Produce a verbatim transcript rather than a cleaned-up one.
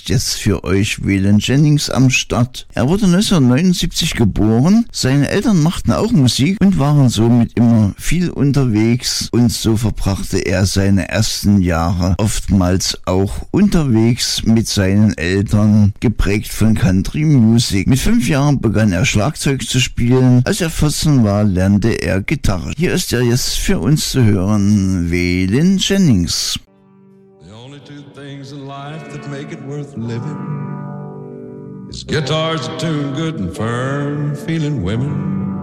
ist jetzt für euch Waylon Jennings am Start. Er wurde neunzehnhundertneunundsiebzig geboren, seine Eltern machten auch Musik und waren somit immer viel unterwegs und so verbrachte er seine ersten Jahre oftmals auch unterwegs mit seinen Eltern, geprägt von Country Music. Mit fünf Jahren begann er Schlagzeug zu spielen, als er vierzehn war, lernte er Gitarre. Hier ist er jetzt für uns zu hören, Waylon Jennings. The only two things in life that make it worth living is guitars that tune good and firm, feeling women.